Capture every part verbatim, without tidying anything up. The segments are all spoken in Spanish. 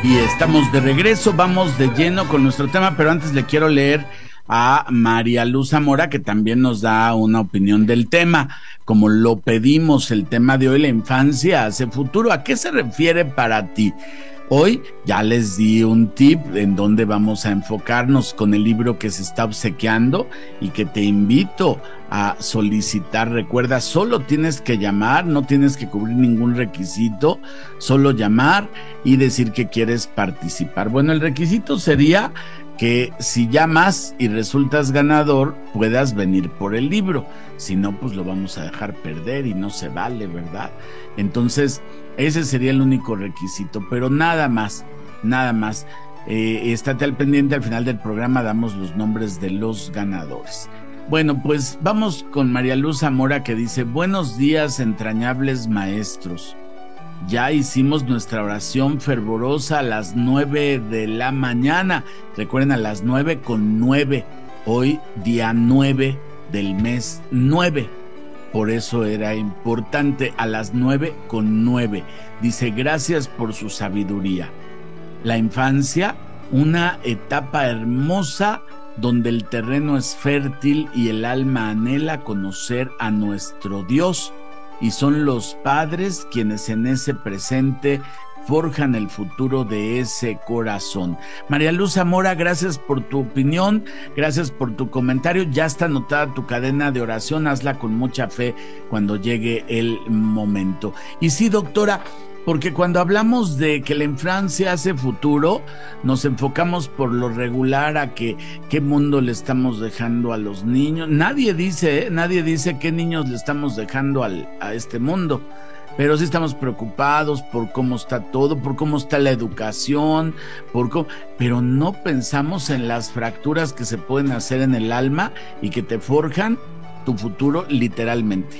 Y estamos de regreso, vamos de lleno con nuestro tema, pero antes le quiero leer a María Luz Zamora, que también nos da una opinión del tema. Como lo pedimos, el tema de hoy, la infancia hace futuro. ¿A qué se refiere para ti? Hoy ya les di un tip en donde vamos a enfocarnos con el libro que se está obsequiando y que te invito a solicitar. Recuerda, solo tienes que llamar, no tienes que cubrir ningún requisito, solo llamar y decir que quieres participar. Bueno, el requisito sería que si llamas y resultas ganador, puedas venir por el libro. Si no, pues lo vamos a dejar perder y no se vale, ¿verdad? Entonces, ese sería el único requisito, pero nada más, nada más. Eh, estate al pendiente, al final del programa damos los nombres de los ganadores. Bueno, pues vamos con María Luz Zamora, que dice: buenos días, entrañables maestros. Ya hicimos nuestra oración fervorosa a las nueve de la mañana. Recuerden, a las nueve con nueve. Hoy día nueve del mes nueve. Por eso era importante, a las nueve con nueve. Dice: gracias por su sabiduría. La infancia, una etapa hermosa donde el terreno es fértil y el alma anhela conocer a nuestro Dios. Y son los padres quienes en ese presente forjan el futuro de ese corazón. María Luz Zamora, gracias por tu opinión, gracias por tu comentario. Ya está anotada tu cadena de oración, hazla con mucha fe cuando llegue el momento. Y sí, doctora, porque cuando hablamos de que la infancia hace futuro, nos enfocamos por lo regular a que qué mundo le estamos dejando a los niños. Nadie dice, ¿eh? Nadie dice qué niños le estamos dejando al, a este mundo. Pero sí estamos preocupados por cómo está todo, por cómo está la educación, por cómo, pero no pensamos en las fracturas que se pueden hacer en el alma y que te forjan tu futuro literalmente.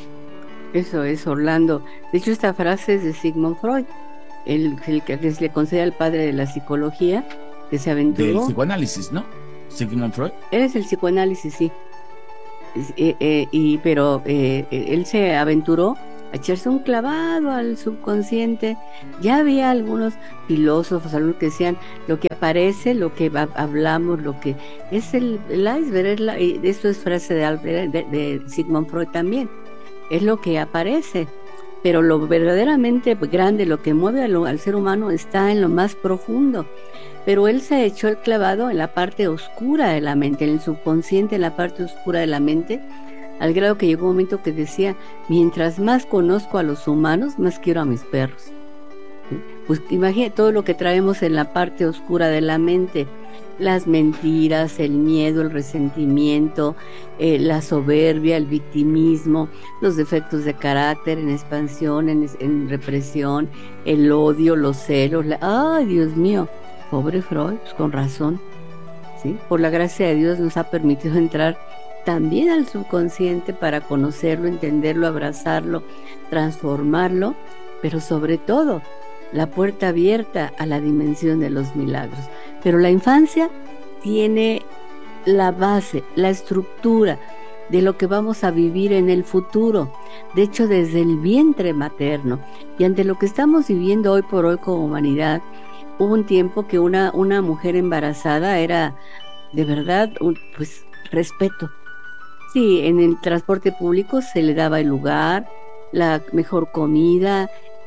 Eso es, Orlando. De hecho, esta frase es de Sigmund Freud, el, el que se le concede al padre de la psicología, que se aventuró. Del psicoanálisis, ¿no? Sigmund Freud. Él es el psicoanálisis, sí. Eh, eh, y, pero eh, él se aventuró a echarse un clavado al subconsciente. Ya había algunos filósofos, algunos que decían lo que aparece, lo que hablamos, lo que es el, el iceberg. Es la, y esto es frase de, Albert, de, de Sigmund Freud también. Es lo que aparece, pero lo verdaderamente grande, lo que mueve al, al ser humano está en lo más profundo. Pero él se echó el clavado en la parte oscura de la mente, en el subconsciente, en la parte oscura de la mente, al grado que llegó un momento que decía: mientras más conozco a los humanos, más quiero a mis perros. Pues imagínate todo lo que traemos en la parte oscura de la mente. Las mentiras, el miedo, el resentimiento, eh, la soberbia, el victimismo, los defectos de carácter en expansión, en, en represión, el odio, los celos. La... ¡Ay, Dios mío! Pobre Freud, pues con razón, ¿sí? Por la gracia de Dios nos ha permitido entrar también al subconsciente para conocerlo, entenderlo, abrazarlo, transformarlo, pero sobre todo la puerta abierta a la dimensión de los milagros. Pero la infancia tiene la base, la estructura de lo que vamos a vivir en el futuro. De hecho, desde el vientre materno, y ante lo que estamos viviendo hoy por hoy como humanidad, hubo un tiempo que una, una mujer embarazada era de verdad, un, pues, respeto. Sí, en el transporte público se le daba el lugar, la mejor comida,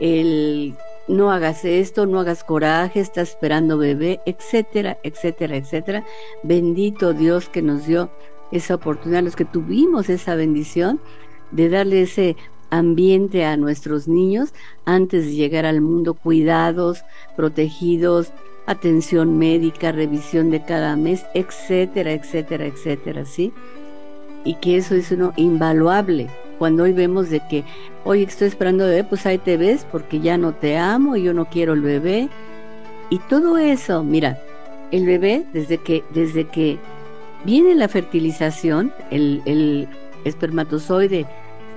el no hagas esto, no hagas coraje, estás esperando bebé, etcétera, etcétera, etcétera. Bendito Dios que nos dio esa oportunidad, los que tuvimos esa bendición de darle ese ambiente a nuestros niños antes de llegar al mundo, cuidados, protegidos, atención médica, revisión de cada mes, etcétera, etcétera, etcétera, ¿sí? Y que eso es uno invaluable. Cuando hoy vemos de que, oye, estoy esperando bebé, pues ahí te ves porque ya no te amo, yo no quiero el bebé. Y todo eso, mira, el bebé, desde que, desde que viene la fertilización, el, el espermatozoide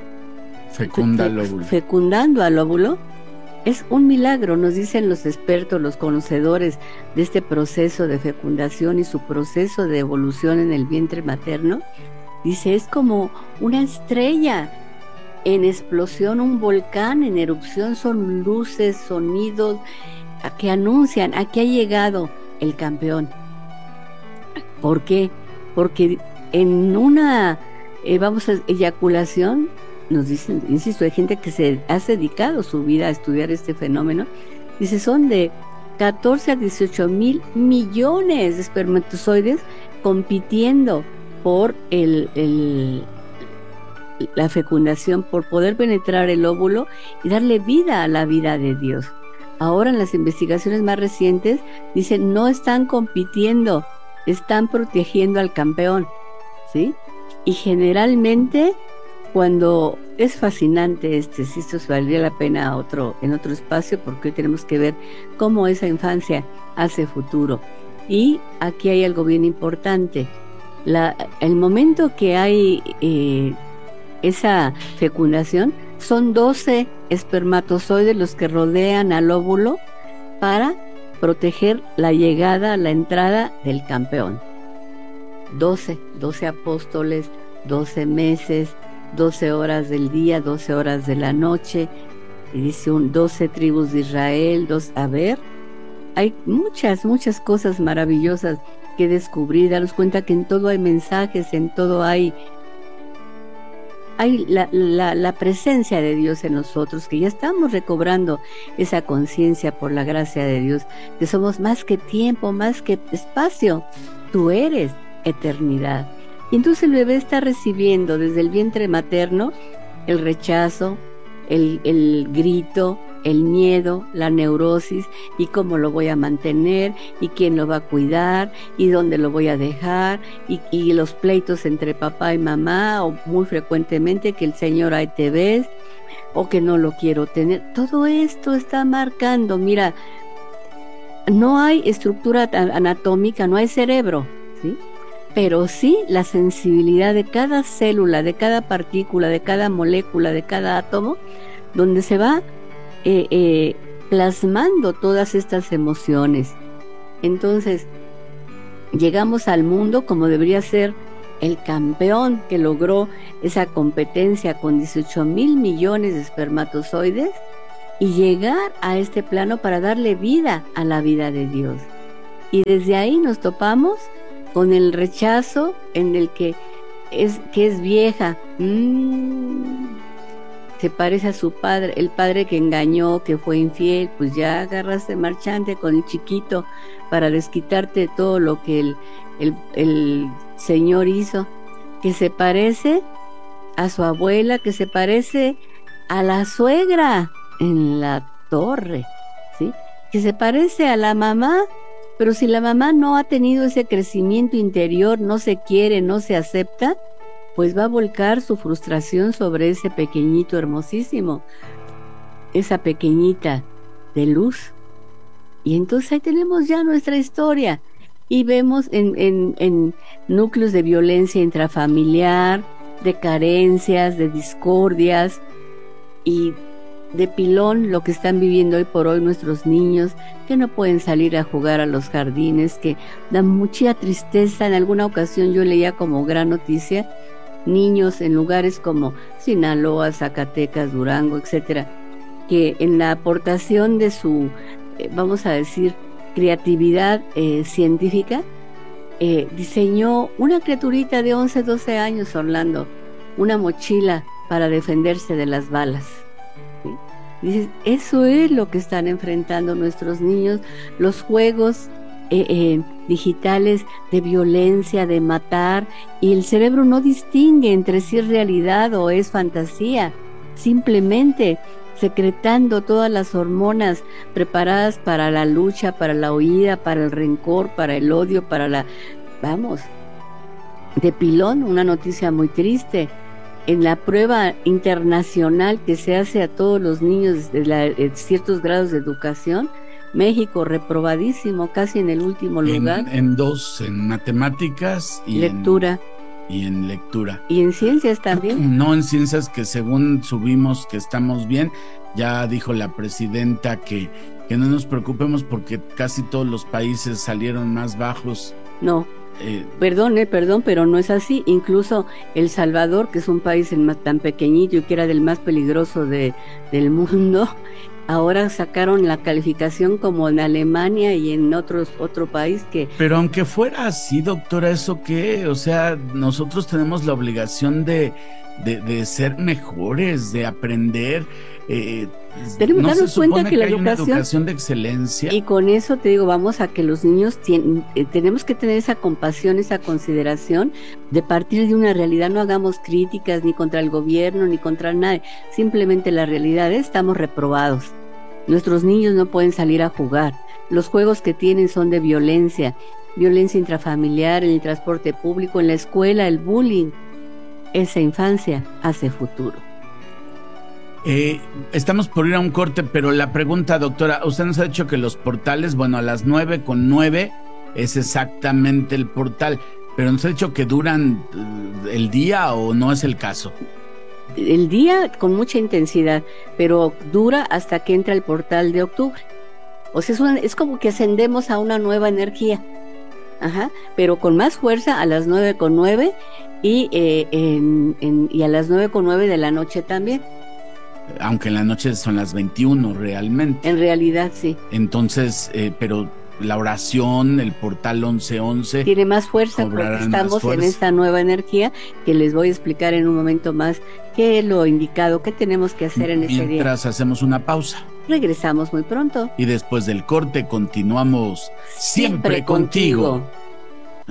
fecunda el óvulo. fecundando al óvulo, es un milagro, nos dicen los expertos, los conocedores de este proceso de fecundación y su proceso de evolución en el vientre materno. Dice, es como una estrella en explosión, un volcán en erupción, son luces, sonidos, que anuncian, aquí ha llegado el campeón. ¿Por qué? Porque en una, eh, vamos a eyaculación, nos dicen, insisto, hay gente que se ha dedicado su vida a estudiar este fenómeno, dice, son de catorce a dieciocho mil millones de espermatozoides compitiendo por el, el, la fecundación, por poder penetrar el óvulo y darle vida a la vida de Dios. Ahora en las investigaciones más recientes dicen, no están compitiendo, están protegiendo al campeón, ¿sí? Y generalmente cuando es fascinante este, si esto valdría la pena otro, en otro espacio, porque hoy tenemos que ver cómo esa infancia hace futuro. Y aquí hay algo bien importante. La, el momento que hay eh, esa fecundación, son doce espermatozoides los que rodean al óvulo para proteger la llegada, la entrada del campeón. doce, doce apóstoles, doce meses, doce horas del día, doce horas de la noche, y dice un doce tribus de Israel, dos, a ver, hay muchas, muchas cosas maravillosas que descubrir, darnos cuenta que en todo hay mensajes, en todo hay, hay la, la, la presencia de Dios en nosotros, que ya estamos recobrando esa conciencia por la gracia de Dios, que somos más que tiempo, más que espacio, tú eres eternidad. Y entonces el bebé está recibiendo desde el vientre materno el rechazo, el, el grito, el miedo, la neurosis, y cómo lo voy a mantener, y quién lo va a cuidar, y dónde lo voy a dejar, y, y los pleitos entre papá y mamá, o muy frecuentemente que el señor ahí te ves, o que no lo quiero tener. Todo esto está marcando, mira, no hay estructura anatómica, no hay cerebro, ¿sí? Pero sí la sensibilidad de cada célula, de cada partícula, de cada molécula, de cada átomo, donde se va eh, eh, plasmando todas estas emociones. Entonces, llegamos al mundo como debería ser el campeón que logró esa competencia con dieciocho mil millones de espermatozoides y llegar a este plano para darle vida a la vida de Dios. Y desde ahí nos topamos con el rechazo en el que es, que es vieja, mm, se parece a su padre, el padre que engañó, que fue infiel, pues ya agarraste marchante con el chiquito para desquitarte de todo lo que el, el, el Señor hizo, que se parece a su abuela, que se parece a la suegra en la torre, ¿sí? Que se parece a la mamá. Pero si la mamá no ha tenido ese crecimiento interior, no se quiere, no se acepta, pues va a volcar su frustración sobre ese pequeñito hermosísimo, esa pequeñita de luz. Y entonces ahí tenemos ya nuestra historia. Y vemos en, en, en núcleos de violencia intrafamiliar, de carencias, de discordias y de pilón lo que están viviendo hoy por hoy nuestros niños, que no pueden salir a jugar a los jardines, que dan mucha tristeza. En alguna ocasión yo leía como gran noticia niños en lugares como Sinaloa, Zacatecas, Durango, etcétera, que en la aportación de su, eh, vamos a decir, creatividad eh, científica, eh, diseñó una criaturita de once, doce años, Orlando, una mochila para defenderse de las balas. ¿Sí? Dices, eso es lo que están enfrentando nuestros niños, los juegos eh, eh, digitales de violencia, de matar, y el cerebro no distingue entre si es realidad o es fantasía, simplemente secretando todas las hormonas preparadas para la lucha, para la huida, para el rencor, para el odio, para la... Vamos, de pilón, una noticia muy triste. En la prueba internacional que se hace a todos los niños de, la, de ciertos grados de educación, México reprobadísimo, casi en el último lugar. En, en dos, en matemáticas y lectura. En, y en lectura. Y en ciencias también. No, en ciencias, que según subimos que estamos bien, ya dijo la presidenta que, que no nos preocupemos porque casi todos los países salieron más bajos. No. Eh, perdón, eh, perdón, pero no es así. Incluso El Salvador, que es un país tan pequeñito y que era del más peligroso de, del mundo, ahora sacaron la calificación como en Alemania y en otros otro país que... Pero aunque fuera así, doctora, ¿eso qué? O sea, nosotros tenemos la obligación de, de, de ser mejores, de aprender. Eh, Tenemos que ¿no darnos se cuenta supone que que la hay una educación, educación de excelencia? y con eso te digo, vamos a que los niños tien, eh, tenemos que tener esa compasión, esa consideración de partir de una realidad. No hagamos críticas ni contra el gobierno ni contra nadie, simplemente la realidad es: estamos reprobados. Nuestros niños no pueden salir a jugar. Los juegos que tienen son de violencia, violencia intrafamiliar, en el transporte público, en la escuela, el bullying. Esa infancia hace futuro. Eh, estamos por ir a un corte, pero la pregunta, doctora, usted nos ha dicho que los portales, bueno, a las nueve con nueve es exactamente el portal, pero nos ha dicho que duran uh, el día, ¿o no es el caso? El día con mucha intensidad, pero dura hasta que entra el portal de octubre. O sea, es, una, es como que ascendemos a una nueva energía. Ajá, pero con más fuerza a las nueve con nueve y, eh, en, en, y a las nueve con nueve de la noche también. Aunque en la noche son las veintiuno realmente. En realidad sí. Entonces, eh, pero la oración, el portal once once... tiene más fuerza porque estamos fuerza. en esta nueva energía que les voy a explicar en un momento más qué es lo indicado, qué tenemos que hacer en ese día. Mientras hacemos una pausa. Regresamos muy pronto. Y después del corte continuamos siempre, siempre contigo. contigo.